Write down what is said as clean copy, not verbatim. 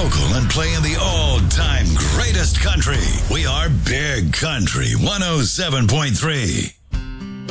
local and playing the all-time greatest country. We are Big Country 107.3.